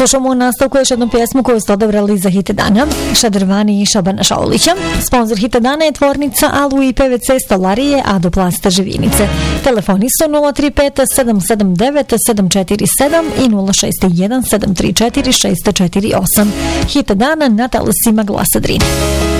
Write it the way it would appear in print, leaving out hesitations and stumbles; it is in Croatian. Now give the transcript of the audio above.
Slušamo u nastavku još jednu pjesmu koju ste odabrali za hit dana, Šadrvani i Šabana Šaulića. Sponzor hita dana je tvornica Alu i PVC stolarije Adoplasta Živinice. Telefoni su 035 779 747 i 061 734 648. Hit dana na talasima Glasa Drine.